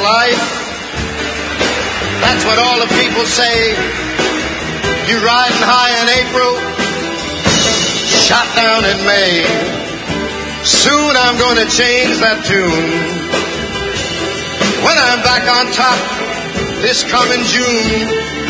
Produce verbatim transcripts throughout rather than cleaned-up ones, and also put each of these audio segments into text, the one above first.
life. That's what all the people say. You riding high in April, shot down in May. Soon I'm gonna change that tune. When I'm back on top this coming June.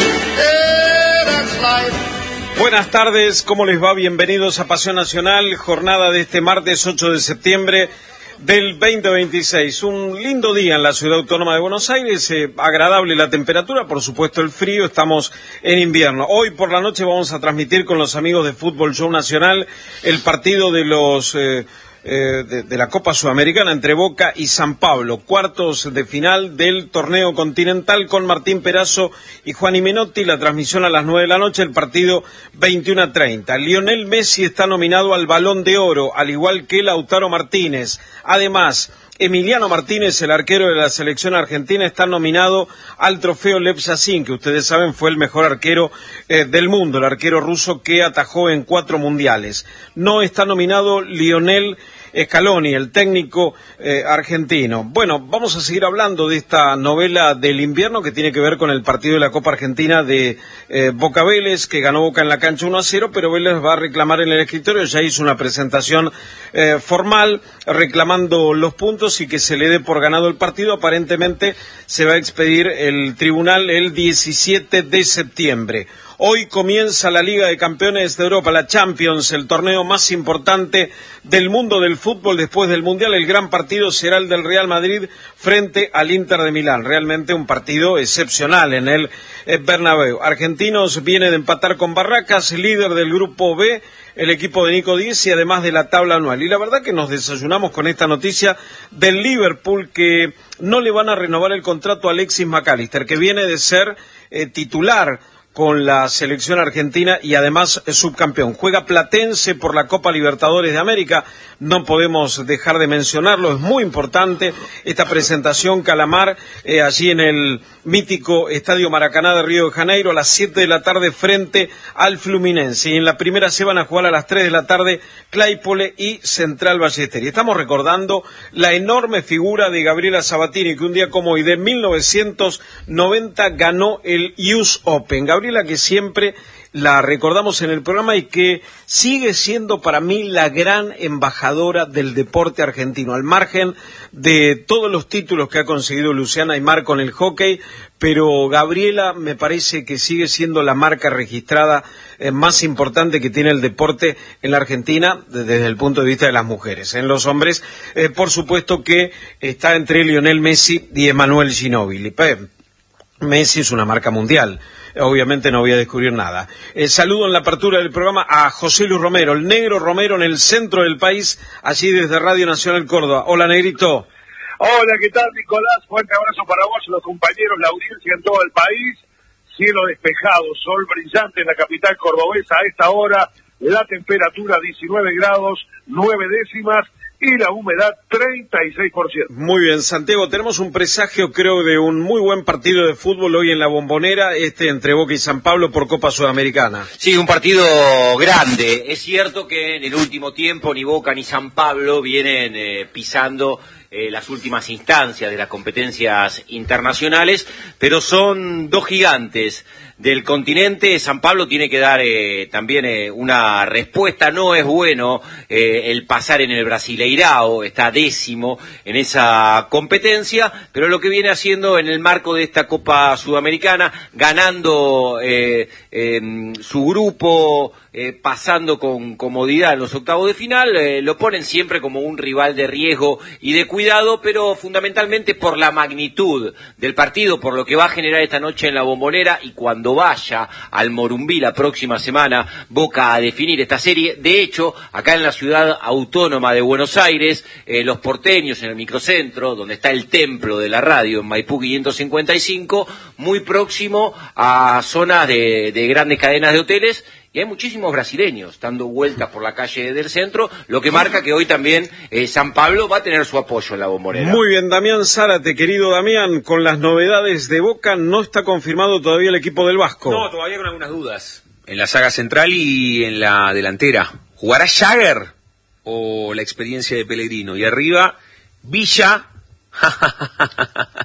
Yeah, that's life. Buenas tardes, ¿cómo les va? Bienvenidos a Pasión Nacional, jornada de este martes ocho de septiembre del veinte veintiséis. Un lindo día en la Ciudad Autónoma de Buenos Aires, eh, agradable la temperatura, por supuesto el frío, estamos en invierno. Hoy por la noche vamos a transmitir con los amigos de Fútbol Show Nacional el partido de los... Eh, Eh, de, de la Copa Sudamericana entre Boca y San Pablo, cuartos de final del torneo continental con Martín Perazo y Juan Menotti, la transmisión a las nueve de la noche, el partido veintiuno a treinta. Lionel Messi está nominado al Balón de Oro, al igual que Lautaro Martínez. Además, Emiliano Martínez, el arquero de la selección argentina, está nominado al trofeo Lev Yashin, que ustedes saben fue el mejor arquero eh, del mundo, el arquero ruso que atajó en cuatro mundiales. No está nominado Lionel Scaloni, el técnico eh, argentino. Bueno, vamos a seguir hablando de esta novela del invierno que tiene que ver con el partido de la Copa Argentina de eh, Boca Vélez, que ganó Boca en la cancha uno a cero, pero Vélez va a reclamar en el escritorio, ya hizo una presentación eh, formal reclamando los puntos y que se le dé por ganado el partido. Aparentemente se va a expedir el tribunal el diecisiete de septiembre. Hoy comienza la Liga de Campeones de Europa, la Champions, el torneo más importante del mundo del fútbol después del Mundial. El gran partido será el del Real Madrid frente al Inter de Milán. Realmente un partido excepcional en el eh, Bernabéu. Argentinos viene de empatar con Barracas, líder del grupo B, el equipo de Nico Díez y además de la tabla anual. Y la verdad que nos desayunamos con esta noticia del Liverpool, que no le van a renovar el contrato a Alexis McAllister, que viene de ser eh, titular con la selección argentina y además es subcampeón. Juega Platense por la Copa Libertadores de América, no podemos dejar de mencionarlo, es muy importante esta presentación Calamar eh, allí en el mítico Estadio Maracaná de Río de Janeiro a las siete de la tarde frente al Fluminense. Y en la primera se van a jugar a las tres de la tarde Claypole y Central Ballester. Y estamos recordando la enorme figura de Gabriela Sabatini, que un día como hoy de mil novecientos noventa ganó el U S Open. Gabriela, que siempre la recordamos en el programa y que sigue siendo para mí la gran embajadora del deporte argentino, al margen de todos los títulos que ha conseguido Luciana Aymar con el hockey, pero Gabriela me parece que sigue siendo la marca registrada eh, más importante que tiene el deporte en la Argentina desde el punto de vista de las mujeres. En los hombres, eh, por supuesto que está entre Lionel Messi y Emmanuel Ginóbili. Messi es una marca mundial. Obviamente no voy a descubrir nada. Eh, saludo en la apertura del programa a José Luis Romero, el negro Romero en el centro del país, allí desde Radio Nacional Córdoba. Hola, negrito. Hola, ¿qué tal, Nicolás? Fuerte abrazo para vos, los compañeros, la audiencia en todo el país. Cielo despejado, sol brillante en la capital cordobesa a esta hora. La temperatura diecinueve grados, nueve décimas. Y la humedad treinta y seis por ciento. Muy bien, Santiago, tenemos un presagio, creo, de un muy buen partido de fútbol hoy en la Bombonera, este entre Boca y San Pablo por Copa Sudamericana. Sí, un partido grande. Es cierto que en el último tiempo ni Boca ni San Pablo vienen eh, pisando eh, las últimas instancias de las competencias internacionales, pero son dos gigantes del continente. San Pablo tiene que dar eh, también eh, una respuesta. No es bueno eh, el pasar en el Brasileirao, está décimo en esa competencia, pero lo que viene haciendo en el marco de esta Copa Sudamericana, ganando eh, eh, su grupo, eh, pasando con comodidad en los octavos de final, eh, lo ponen siempre como un rival de riesgo y de cuidado, pero fundamentalmente por la magnitud del partido, por lo que va a generar esta noche en la Bombonera y cuando vaya al Morumbí la próxima semana Boca a definir esta serie. De hecho, acá en la ciudad autónoma de Buenos Aires, eh, los porteños en el microcentro, donde está el templo de la radio en Maipú quinientos cincuenta y cinco, muy próximo a zonas de, de grandes cadenas de hoteles, y hay muchísimos brasileños dando vueltas por la calle del centro, lo que marca que hoy también eh, San Pablo va a tener su apoyo en la Bombonera. Muy bien, Damián Zárate, querido Damián, con las novedades de Boca, no está confirmado todavía el equipo del Vasco. No, todavía con algunas dudas. En la saga central y en la delantera. ¿Jugará Jagger o la experiencia de Pellegrino? Y arriba, Villa,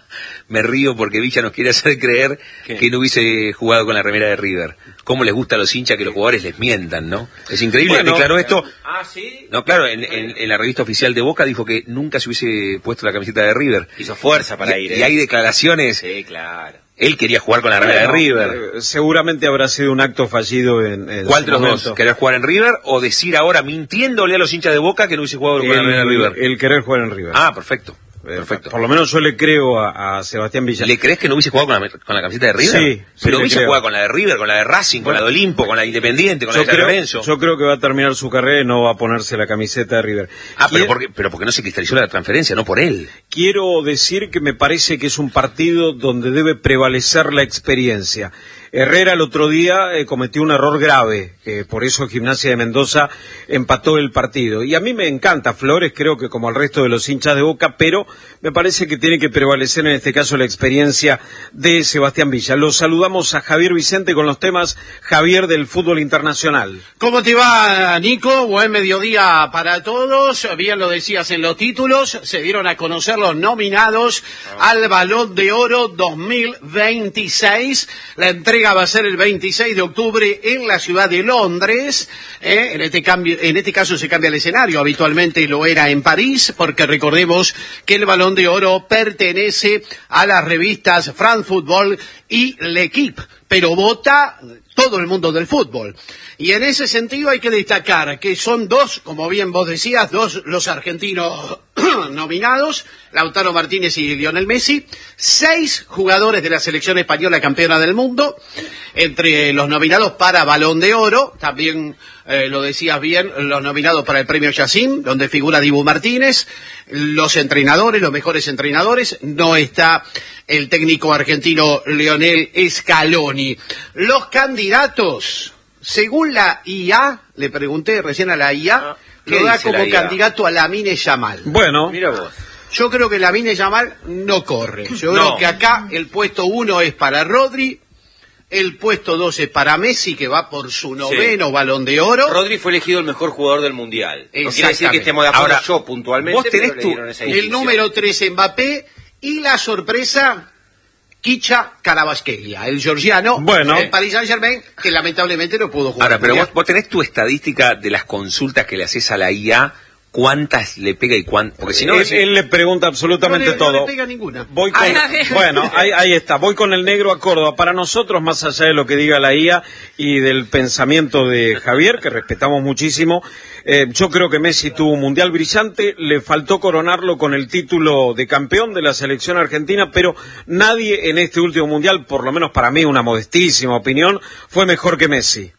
me río porque Villa nos quiere hacer creer ¿Qué? que no hubiese jugado con la remera de River. Cómo les gusta a los hinchas que los jugadores les mientan, ¿no? Es increíble, bueno, declaró esto. Ah, ¿sí? No, claro, en, en, en la revista oficial de Boca dijo que nunca se hubiese puesto la camiseta de River. Hizo fuerza para y, ir. ¿eh? Y hay declaraciones. Sí, claro. Él quería jugar con la remera bueno, de River. Eh, seguramente habrá sido un acto fallido en, en ¿Cuál de los dos? ¿Querer jugar en River o decir ahora mintiéndole a los hinchas de Boca que no hubiese jugado con el, la remera de River? El querer jugar en River. Ah, perfecto. Perfecto. Por lo menos yo le creo a, a Sebastián Villa. ¿Le crees que no hubiese jugado con la, con la camiseta de River? Sí. Pero sí Villa creo. juega con la de River, con la de Racing, bueno, con la de Olimpo, con la de Independiente, con yo la de San creo, Lorenzo. Yo creo que va a terminar su carrera y no va a ponerse la camiseta de River. Ah, pero porque, pero porque no se cristalizó la transferencia, no por él. Quiero decir que me parece que es un partido donde debe prevalecer la experiencia. Herrera el otro día eh, cometió un error grave, eh, por eso Gimnasia de Mendoza empató el partido. Y a mí me encanta Flores, creo que como al resto de los hinchas de Boca, pero me parece que tiene que prevalecer en este caso la experiencia de Sebastián Villa. Los saludamos a Javier Vicente con los temas, Javier, del fútbol internacional. ¿Cómo te va, Nico? Buen mediodía para todos. Bien lo decías en los títulos, se dieron a conocer los nominados al Balón de Oro dos mil veintiséis. La entrega va a ser el veintiséis de octubre en la ciudad de Londres. ¿eh? En este cambio, en este caso se cambia el escenario. Habitualmente lo era en París, porque recordemos que el Balón de Oro pertenece a las revistas France Football y L'Equipe, pero vota todo el mundo del fútbol. Y en ese sentido hay que destacar que son dos, como bien vos decías, dos los argentinos nominados, Lautaro Martínez y Lionel Messi, seis jugadores de la selección española campeona del mundo, entre los nominados para Balón de Oro, también eh, lo decías bien, los nominados para el premio Yacine, donde figura Dibu Martínez, los entrenadores, los mejores entrenadores, no está el técnico argentino Lionel Scaloni. Los candidatos, según la I A, le pregunté recién a la I A, ah, lo da como candidato a Lamine Yamal. Bueno, mira vos. Yo creo que Lamine Yamal no corre. Yo no. creo que acá el puesto uno es para Rodri, el puesto dos es para Messi, que va por su noveno sí. Balón de Oro. Rodri fue elegido el mejor jugador del Mundial. No quiere decir que estemos de acuerdo. Ahora, yo puntualmente, vos tenés tu, el número tres Mbappé y la sorpresa Kicha Kvaratskhelia, el georgiano, bueno. el Paris Saint-Germain, que lamentablemente no pudo jugar. Ahora, pero vos, vos tenés tu estadística de las consultas que le haces a la I A, ¿cuántas le pega y cuántas? Porque si no, él, es... él le pregunta absolutamente no le, todo. No le pega ninguna. Voy con, bueno, ahí, ahí está. Voy con el negro a Córdoba. Para nosotros, más allá de lo que diga la I A y del pensamiento de Javier, que respetamos muchísimo, eh, yo creo que Messi tuvo un mundial brillante. Le faltó coronarlo con el título de campeón de la selección argentina, pero nadie en este último mundial, por lo menos para mí, una modestísima opinión, fue mejor que Messi.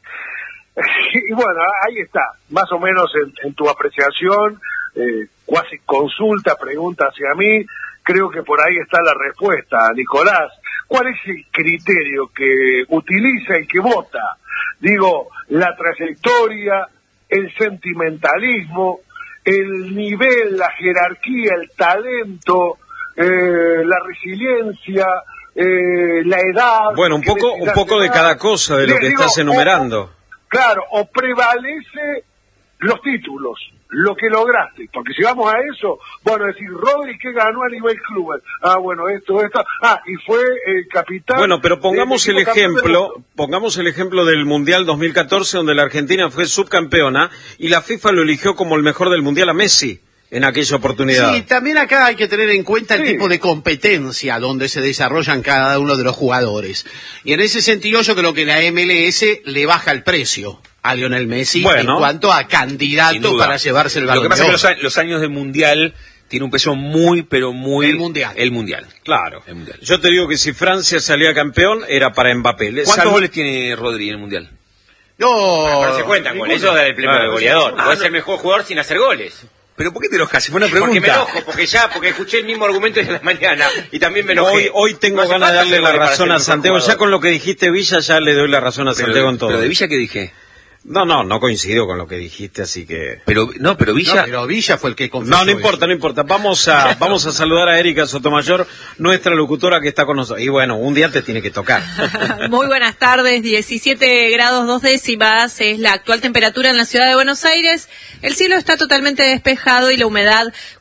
Y bueno, ahí está, más o menos en, en tu apreciación, eh, cuasi consulta, pregunta hacia mí, creo que por ahí está la respuesta, Nicolás. ¿Cuál es el criterio que utiliza y que vota? Digo, la trayectoria, el sentimentalismo, el nivel, la jerarquía, el talento, eh, la resiliencia, eh, la edad. Bueno, un poco, un poco de cada cosa de lo que estás enumerando. Claro, o prevalece los títulos, lo que lograste, porque si vamos a eso, bueno, decir, Rodri, ¿qué ganó a nivel club? Ah, bueno, esto, esto, ah, y fue el capitán. Bueno, pero pongamos el ejemplo, pongamos el ejemplo del Mundial dos mil catorce, donde la Argentina fue subcampeona, y la FIFA lo eligió como el mejor del Mundial a Messi en aquella oportunidad. Sí, también acá hay que tener en cuenta el sí. tipo de competencia donde se desarrollan cada uno de los jugadores. Y en ese sentido yo creo que la M L S le baja el precio a Lionel Messi bueno, en cuanto a candidato para llevarse el Balón de Oro. Lo que pasa es que los, los años del Mundial tiene un peso muy, pero muy... El Mundial. El Mundial. Claro. El mundial. Yo te digo que si Francia salía campeón, era para Mbappé. ¿Cuántos Sal... goles tiene Rodri en el Mundial? No... Ah, pero se cuentan goles, eso da el premio de goleador. Ah, Puede ser el mejor jugador sin hacer goles. ¿Pero por qué te enojas? Si fue una pregunta. Porque me enojo, porque ya, porque escuché el mismo argumento de la mañana y también me enojé. Hoy, hoy tengo no ganas de darle la razón a Santiago. Ya con lo que dijiste Villa, ya le doy la razón a pero, Santiago en todo. ¿Pero de Villa qué dije? No, no, no coincido con lo que dijiste, así que... Pero, no, pero Villa... No, pero Villa fue el que confesó. No, no importa, eso. no importa. Vamos a, vamos a saludar a Erika Sotomayor, nuestra locutora que está con nosotros. Y bueno, un día te tiene que tocar. Muy buenas tardes, diecisiete grados dos décimas es la actual temperatura en la ciudad de Buenos Aires. El cielo está totalmente despejado y la humedad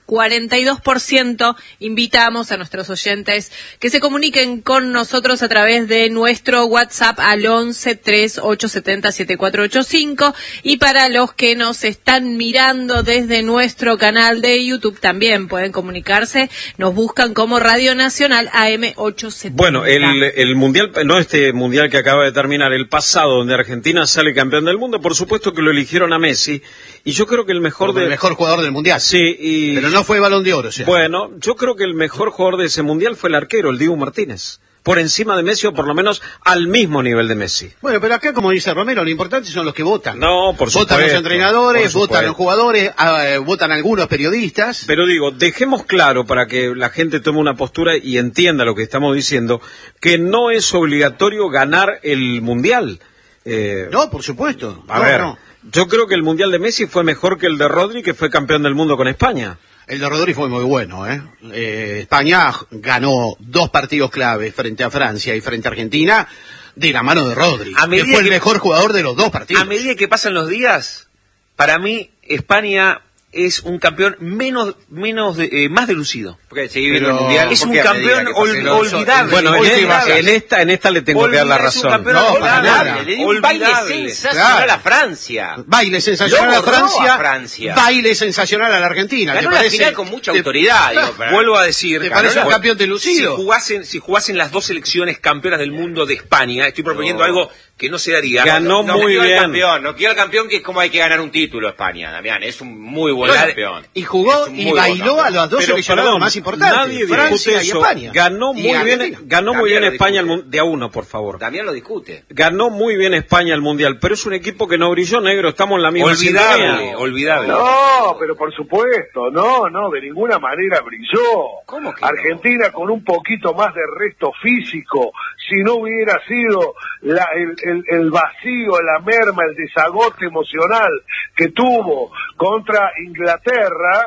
cuarenta y dos por ciento. Invitamos a nuestros oyentes que se comuniquen con nosotros a través de nuestro WhatsApp al once, tres, ocho siete cero, siete cuatro ocho cinco, y para los que nos están mirando desde nuestro canal de YouTube también pueden comunicarse, nos buscan como Radio Nacional A M ochocientos setenta. Bueno, el, el mundial, no este mundial que acaba de terminar, el pasado, donde Argentina sale campeón del mundo, por supuesto que lo eligieron a Messi, y yo creo que el mejor Como de... el mejor jugador del mundial. Sí, y... Pero no fue Balón de Oro, o sea. Bueno, yo creo que el mejor jugador de ese mundial fue el arquero, el Dibu Martínez. Por encima de Messi, o por lo menos al mismo nivel de Messi. Bueno, pero acá, como dice Romero, lo importante son los que votan. No, por supuesto. Votan los entrenadores, por votan los jugadores, uh, votan algunos periodistas. Pero digo, dejemos claro para que la gente tome una postura y entienda lo que estamos diciendo, que no es obligatorio ganar el Mundial. Eh, no, por supuesto. A no, ver, no. yo creo que el Mundial de Messi fue mejor que el de Rodri, que fue campeón del mundo con España. El de Rodri fue muy bueno, ¿eh? eh España ganó dos partidos claves frente a Francia y frente a Argentina de la mano de Rodri, a que fue el que, mejor jugador de los dos partidos. A medida que pasan los días, para mí, España es un campeón menos, menos de, eh, más delucido. Porque seguir viendo el mundial. Es un campeón ol, olvidable. Bueno, olvidable. En esta, en esta le tengo que dar la razón. No, para nada. Le dio un baile sensacional claro. a Francia. Baile sensacional a Francia, a Francia. Baile sensacional a la Argentina. Ganó la final con mucha autoridad. Te, digo, vuelvo a decir. ¿Te parece un campeón delucido? Si jugasen, si jugasen las dos selecciones campeonas del mundo de España, estoy proponiendo no. algo que no se daría. Ganó no, no, muy no bien. Campeón, no quiero el campeón, que es como hay que ganar un título España, Damián. Es un muy buen bueno, campeón. Y jugó y bailó a los dos seleccionados más importantes. Nadie discute eso. Ganó muy bien, ganó muy bien España el, de a uno, por favor. Damián lo discute. Ganó muy bien España el mundial, pero es un equipo que no brilló, negro. Estamos en la misma olvidable, sintonía. olvidable. No, pero por supuesto, no, no, de ninguna manera brilló. ¿Cómo que Argentina no? Con un poquito más de resto físico, si no hubiera sido la, el, el, el vacío, la merma, el desagote emocional que tuvo contra Inglaterra,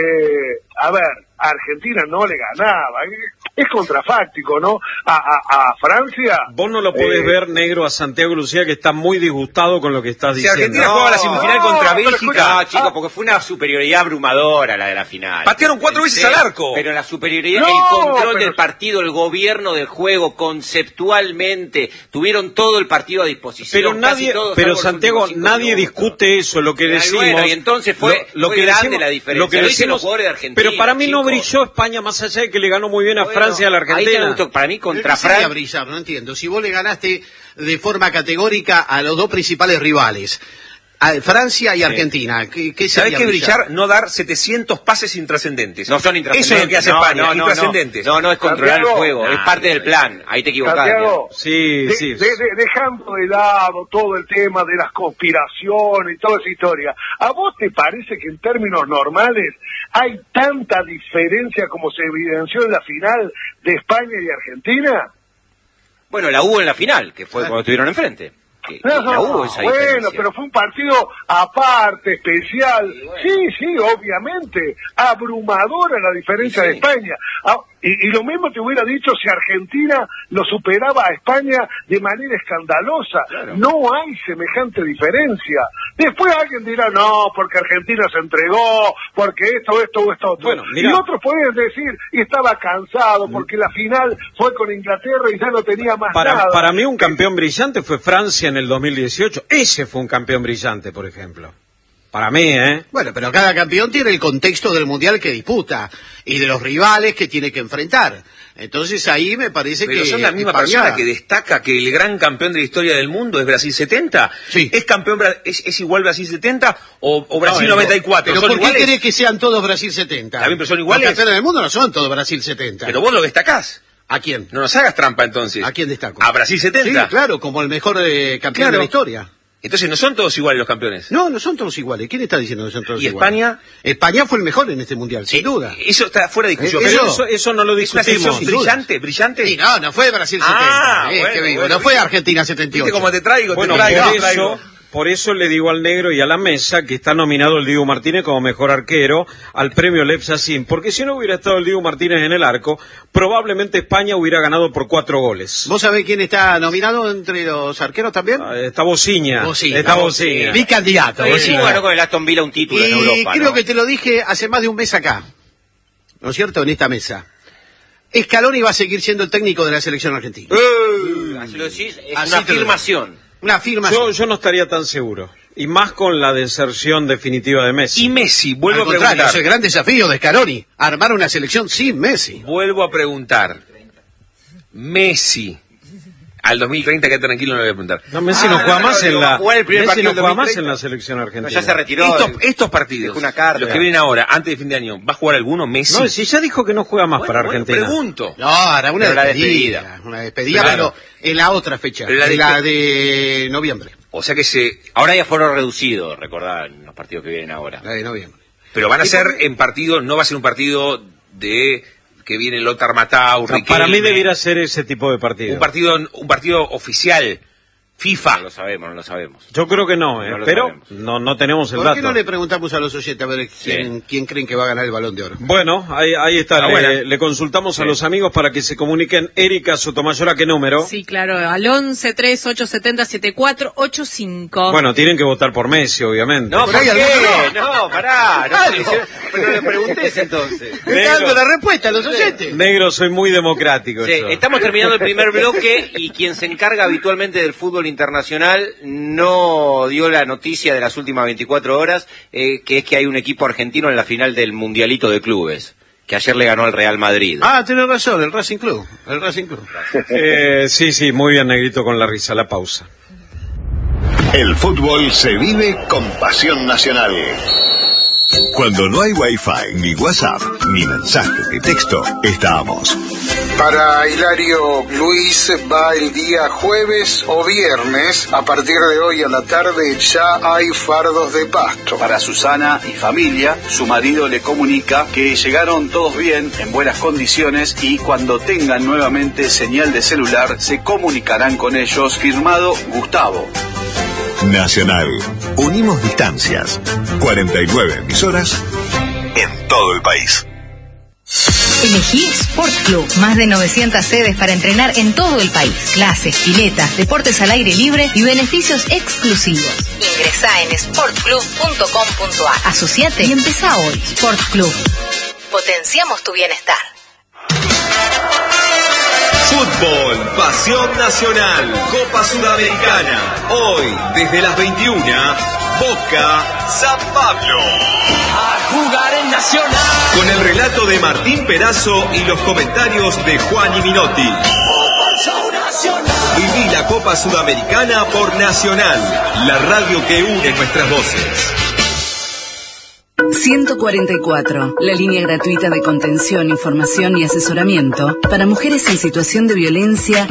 eh, a ver, a Argentina no le ganaba, es contrafáctico, ¿no? A, a, a Francia... Vos no lo podés eh, ver, negro, a Santiago Lucía, que está muy disgustado con lo que estás si diciendo. Argentina jugaba la semifinal no, contra pero Bélgica... No, chicos, porque fue una superioridad abrumadora la de la final. Patearon cuatro veces sí, al arco. Pero la superioridad, no, el control pero... del partido, el gobierno del juego, conceptualmente, tuvieron todo el partido a disposición. Pero nadie, todos, pero Santiago, nadie minutos. discute eso, lo que decimos... Bueno, y entonces fue, lo, lo fue que grande decimos, la diferencia. Lo que lo decimos, los jugadores de Argentina, pero para mí chicos. no brilló España, más allá de que le ganó muy bien a bueno, Francia y a la Argentina. Ahí te, para mí contra Francia Francia brillar, no entiendo. Si vos le ganaste de forma categórica a los dos principales rivales, a Francia y Argentina, ¿qué, qué ¿sabés qué brillar? brillar? No dar setecientos pases intrascendentes. No son intrascendentes. Eso es lo que hace no, España, no, no, intrascendentes. No, no, es controlar Santiago, el juego, nah, es parte del plan. Ahí te equivocaste. Santiago, sí, de, sí. de, de, dejando de lado todo el tema de las conspiraciones y toda esa historia, ¿a vos te parece que en términos normales hay tanta diferencia como se evidenció en la final de España y Argentina? Bueno, la hubo en la final, que fue cuando estuvieron enfrente. Que, que No, la hubo esa bueno, diferencia. pero fue un partido aparte, especial. Sí, bueno. Sí, sí, obviamente. Abrumadora la diferencia Sí, sí. de España. Ah, y, y lo mismo te hubiera dicho si Argentina lo superaba a España de manera escandalosa. Claro. No hay semejante diferencia. Después alguien dirá, no, porque Argentina se entregó, porque esto, esto, esto, otro. Bueno, mirá. Y otros pueden decir, y estaba cansado, porque la final fue con Inglaterra y ya no tenía más Para, nada. para mí un campeón brillante fue Francia en el dos mil dieciocho. Ese fue un campeón brillante, por ejemplo. Para mí, ¿eh? Bueno, pero cada campeón tiene el contexto del mundial que disputa y de los rivales que tiene que enfrentar. Entonces ahí me parece pero que... son la misma España... persona que destaca que el gran campeón de la historia del mundo es Brasil setenta. Sí. ¿Es campeón es, es igual Brasil setenta o, o Brasil no, noventa y cuatro? ¿Pero ¿Son por qué iguales? crees que sean todos Brasil setenta? Está bien, pero son iguales. Los campeones del mundo no son todos Brasil setenta. Pero vos lo destacás. ¿A quién? No nos hagas trampa entonces. ¿A quién destaco? A Brasil setenta. Sí, claro, como el mejor eh, campeón Claro. de la historia. Entonces no son todos iguales los campeones. No, no son todos iguales. ¿Quién está diciendo que son todos ¿Y iguales? España? España fue el mejor en este mundial, sin duda. Eso está fuera de discusión. Eh, pero Eso, eso no lo es una discutimos. selección brillante, brillante. Sí, no, no fue Brasil Ah, setenta. eh, bueno, qué vivo, bueno, no fue ¿viste? Argentina setenta y ocho. ¿Viste cómo te traigo? Bueno, te traigo, por te traigo. eso, por eso le digo al negro y a la mesa que está nominado el Dibu Martínez como mejor arquero al premio Lev Yassin, porque si no hubiera estado el Dibu Martínez en el arco, probablemente España hubiera ganado por cuatro goles. ¿Vos sabés quién está nominado entre los arqueros también? Ah, Está Bociña. Bociña. Está Bociña. Bociña. Mi candidato. Sí, Bociña. bueno, con el Aston Villa un título en Y Europa, creo ¿no? que te lo dije hace más de un mes acá. ¿no es cierto?, en esta mesa. Scaloni va a seguir siendo el técnico de la selección argentina. Uh, así lo decís, es Así una te lo digo. afirmación. Una afirmación. Yo, yo no estaría tan seguro. Y más con la deserción definitiva de Messi. Y Messi, vuelvo Al a contrario, preguntar. es el gran desafío de Scaloni, armar una selección sin Messi. Vuelvo a preguntar. Messi. Al dos mil treinta, que tranquilo, no le voy a preguntar. No, Messi Ah, no juega no, no, más no, en va la a jugar el primer Messi partido no del juega más dos mil treinta. en la selección No, argentina. ya se retiró. Estos, el- estos partidos, dejó una carta. los que vienen ahora, antes de fin de año, ¿va a jugar alguno Messi? No, si ya dijo que no juega más Bueno, para bueno, Argentina. pregunto. No, hará una Pero la despedida, despedida. Una despedida, Claro. pero en la otra fecha, Pero la en la despe- de noviembre. O sea que se... Ahora ya fueron reducidos, recordad, en los partidos que vienen ahora. La de noviembre. Pero van a ser en partido, no va a ser un partido de que viene Lothar Mattau, O sea, Riquelme. para mí debiera ser ese tipo de partido. un partido, un partido oficial, FIFA. No lo sabemos, no lo sabemos. Yo creo que no, ¿eh? No lo pero sabemos. no, no tenemos el ¿Por dato. qué no le preguntamos a los oyentes a ver quién, Sí. quién creen que va a ganar el Balón de Oro? Bueno, ahí, ahí está. Ah, le, buena. le consultamos a Sí. los amigos para que se comuniquen. Erika Sotomayor, ¿a qué número? Sí, claro, al once tres ocho setenta setenta y cuatro ochenta y cinco. Bueno, tienen que votar por Messi, obviamente. No, Por ¿por ahí qué? alguno No, pará. No, Algo. pero le preguntés entonces. Está dando la respuesta a los oyentes. Negro, soy muy democrático. Sí, yo. estamos terminando el primer bloque y quien se encarga habitualmente del fútbol internacional no dio la noticia de las últimas veinticuatro horas, eh, que es que hay un equipo argentino en la final del Mundialito de Clubes, que ayer le ganó al Real Madrid. Ah, tenés razón, el Racing Club. El Racing Club. Eh, sí, sí, muy bien, Negrito, con la risa. La pausa. El fútbol se vive con pasión nacional. Cuando no hay Wi-Fi, ni WhatsApp, ni mensaje de texto, estamos. Para Hilario Luis va el día jueves o viernes. A partir de hoy a la tarde ya hay fardos de pasto. Para Susana y familia, su marido le comunica que llegaron todos bien, en buenas condiciones, y cuando tengan nuevamente señal de celular se comunicarán con ellos. Firmado Gustavo. Nacional. Unimos distancias. cuarenta y nueve emisoras en todo el país. Elegí Sport Club, más de novecientas sedes para entrenar en todo el país. Clases, piletas, deportes al aire libre y beneficios exclusivos. Ingresá en sport club punto com punto a. Asociate y empezá hoy. Sport Club. Potenciamos tu bienestar. Fútbol, pasión nacional, Copa Sudamericana. Hoy, desde las veintiuna, Boca, San Pablo. A jugar en Nacional. Con el relato de Martín Perazo y los comentarios de Juan y Minotti. Viví la Copa Sudamericana por Nacional, la radio que une nuestras voces. ciento cuarenta y cuatro, la línea gratuita de contención, información y asesoramiento para mujeres en situación de violencia